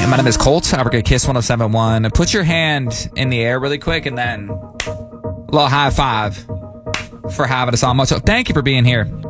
My name is Colt. I work at Kiss 1071. Put your hand in the air really quick and then a little high five for having us on. So thank you for being here.